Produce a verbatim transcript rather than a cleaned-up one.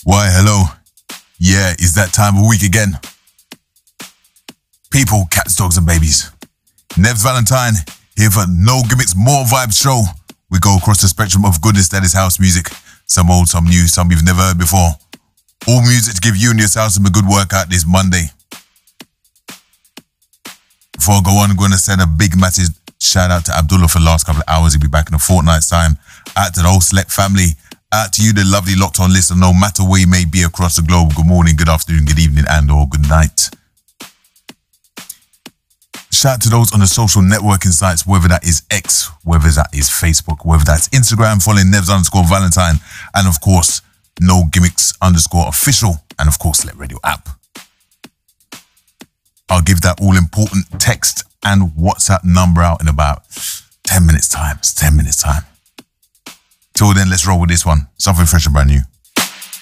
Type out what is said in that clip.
Why, hello. Yeah, it's that time of week again. People, cats, dogs and babies. Nev's Valentine, here for No Gimmicks, More Vibes show. We go across the spectrum of goodness that is house music. Some old, some new, some you've never heard before. All music to give you and your house some a good workout this Monday. Before I go on, I'm going to send a big massive shout out to Abdullah for the last couple of hours. He'll be back in a fortnight's time. Out to the whole select family. Out to you, the lovely locked on listener, no matter where you may be across the globe. Good morning, good afternoon, good evening, and or good night. Shout out to those on the social networking sites, whether that is X, whether that is Facebook, whether that's Instagram, following Nevs underscore Valentine, and of course, No Gimmicks underscore official, and of course, Select Radio app. I'll give that all important text and WhatsApp number out in about ten minutes time. It's ten minutes time. Till then, let's roll with this one. Something fresh and brand new.